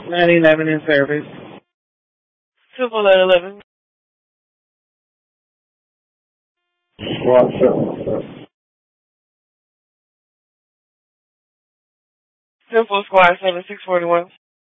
911 in service. Simple 911. Squad 7. Simple Squad 7641.